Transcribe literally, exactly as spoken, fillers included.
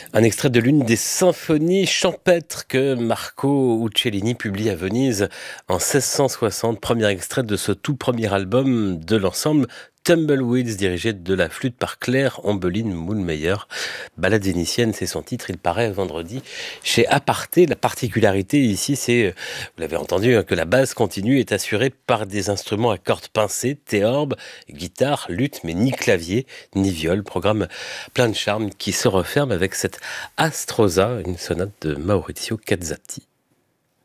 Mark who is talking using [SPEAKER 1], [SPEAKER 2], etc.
[SPEAKER 1] Un extrait de l'une des symphonies champêtres que Marco Uccellini publie à Venise en seize cent soixante. Premier extrait de ce tout premier album de l'ensemble Tumbleweeds, dirigé de la flûte par Claire Ambeline Moulmeyer. Ballade vénitienne, c'est son titre. Il paraît vendredi chez Aparté. La particularité ici, c'est, vous l'avez entendu, hein, que la base continue est assurée par des instruments à cordes pincées, théorbe, guitare, luth, mais ni clavier, ni viol. Programme plein de charme qui se referme avec cette Astrosa, une sonate de Maurizio Cazzati.